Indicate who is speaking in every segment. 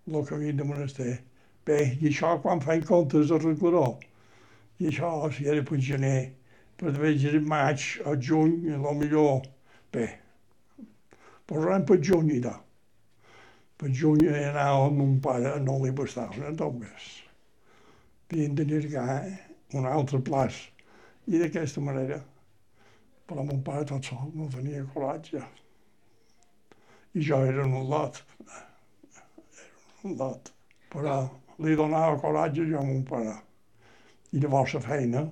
Speaker 1: el camí de Monestir. Bé, i això quan feien comptes de reglador. I això, si era per gener, per veure maig o juny, millor, bé, posarem per juny, da. Per juny anava amb mon pare, no li bastava, tot més. Havien de lligar un altre plaç. I d'aquesta manera, però mon pare tot sol no tenia coratge. I jo era un lot, però li donava coratge jo a mon pare. I llavors la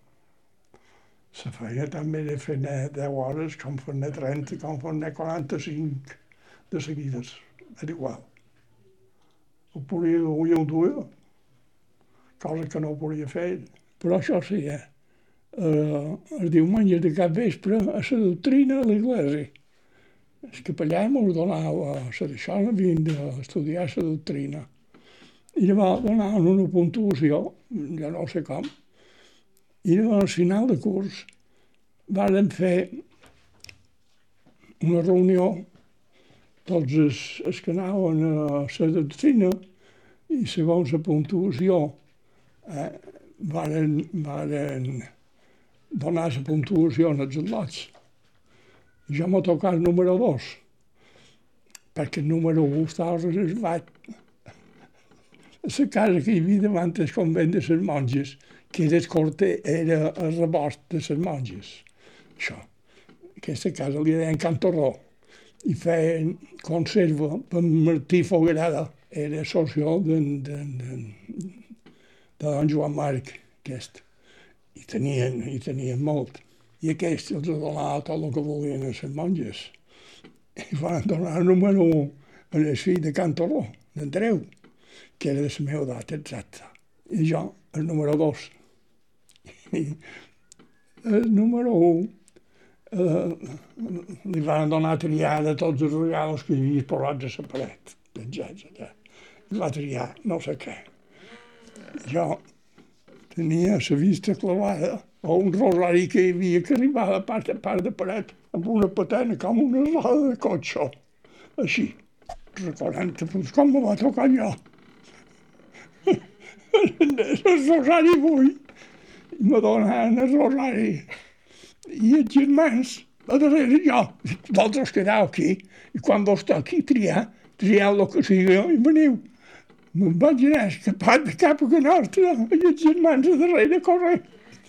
Speaker 1: feina també de fer 10 hores, com fer-ne 30, com fer-ne 45 de seguides, era igual. Ho duia, cosa que no podia fer. Però això sí, el diumenge de cap vespre a la doctrina a l'església. El capellà mos donava d'això, havien d'estudiar la doctrina. I llavors donaven una puntuació, jo no sé com, i llavors al final de curs vàrem fer una reunió, tots els que anaven a la doctrina, i segons la puntuació varen donar la puntuació als lots. Jo m'ha tocat el número 2, perquè el número 1 estava reservat a la casa que hi havia davant del convent de les monges, que era el rebost de les monges. Això. Aquesta casa li deien Cantorró i feien conserva per Martí Foguerada. Era socio de don Joan Marc, aquest. I tenien molt. I aquest els donava tot el que volien a les monges. I van donar el número 1 a el fill de Cantorró, d'Andreu, que era de la meva edat exacta. I jo, el número 2. I el número 1 li van donar a triar de tots els regals que hi havia posats a la paret, penjats allà. I va triar no sé què. Jo tenia la vista clavada a un rosari que hi havia que arribava a part de paret amb una patena com una roda de cotxe. Així, recordant com me va tocar allò. El rosari avui, me donaven el rosari i els germans a darrere jo. Vosaltres quedeu aquí i quan vos toqui trieu el que sigui i veniu. Me'n vaig anar escapat de cap a nostra i els germans a darrere corrent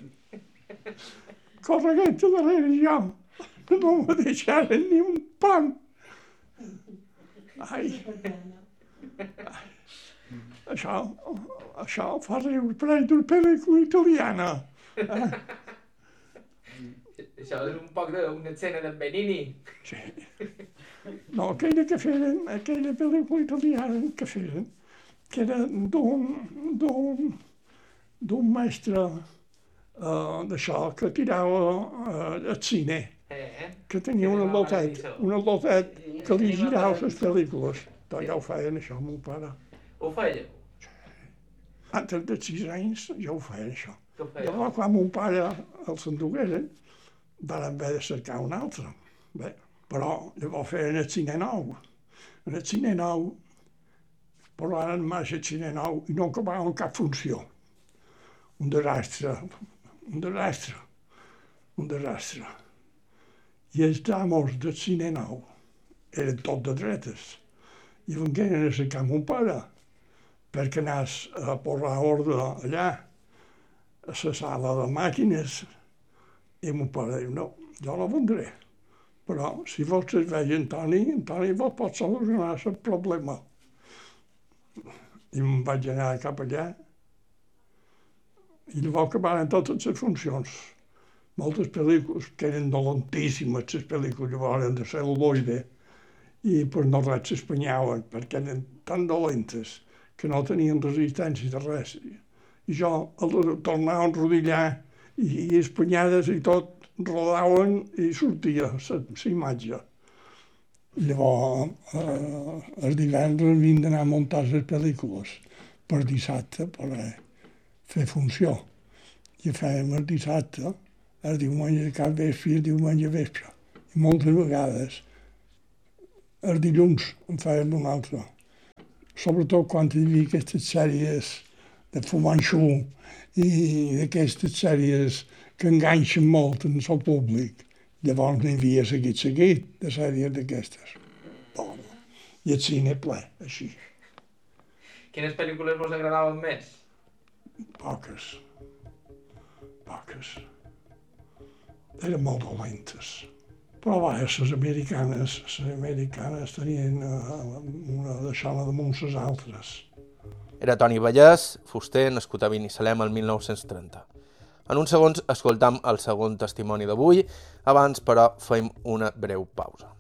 Speaker 1: a darrere jo. No me deixaren ni un pam. Ai. Això fa riure, pareix d'una pel·lícula italiana.
Speaker 2: Això és un poc d'una escena d'en Benini.
Speaker 1: Sí. No, aquella pel·lícula italiana que feren, que era d'un mestre d'això, que tirava al cine, que tenia un lotet que li girava les pel·lícules. Doncs ja ho feien, això, mon pare.
Speaker 2: Ho feia?
Speaker 1: Antes de 6 anys ja ho feien, això. Llavors, quan mon pare els endugueren, van haver de cercar un altre. Bé, però llavors feien el cine nou. En el cine nou posaren en marxa el cine nou i no acabaven cap funció. Un desastre. I els amos del cine nou eren tot de dretes. I vengueren a cercar mon pare perquè anés a posar ordre allà, a la sala de màquines. I mon pare diu, no, jo no vendré. Però si vos serveix Antoni vos pot solucionar el problema. I me'n vaig anar cap allà i llavors acabaren totes les funcions. Moltes pel·lícules que eren dolentíssimes, les pel·lícules llavors eren de cel·luloide, i per no res s'espanyaven, perquè eren tan dolentes que no tenien resistència de res. I jo tornava a enrodillar i espanyades i tot rodaven i sortia la imatge. Llavors, el divendres havien d'anar a muntar les pel·lícules per dissabte per fer funció. I fèiem el dissabte, el diumenge de cap vespre i el diumenge vespre. I moltes vegades el dilluns en fèiem un altre. sobretot quan hi havia aquestes sèries de Fu Manchu i d'aquestes sèries que enganxen molt en el públic. Llavors n'hi havia seguit, de sèries d'aquestes. I el cine ple, així.
Speaker 2: Quines pel·lícules vos agradaven més?
Speaker 1: Poques. Eren molt dolentes. Però vaja, les americanes tenien una deixada damunt les altres.
Speaker 3: Era Toni Vallès, fuster, nascut a Binissalem el 1930. En uns segons escoltam el segon testimoni d'avui, abans però fem una breu pausa.